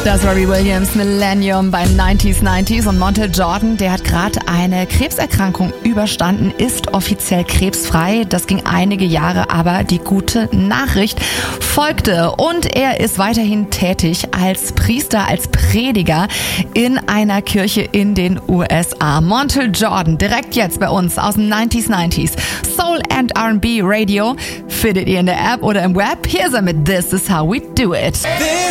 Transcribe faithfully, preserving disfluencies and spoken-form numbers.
Das war Robbie Williams, Millennium bei neunziger neunzig und Montel Jordan, der hat gerade eine Krebserkrankung überstanden, ist offiziell krebsfrei. Das ging einige Jahre, aber die gute Nachricht folgte und er ist weiterhin tätig als Priester, als Prediger in einer Kirche in den U S A. Montel Jordan, direkt jetzt bei uns aus dem neunziger neunzig. Soul and R and B Radio findet ihr in der App oder im Web. Hier ist er mit This Is How We Do It.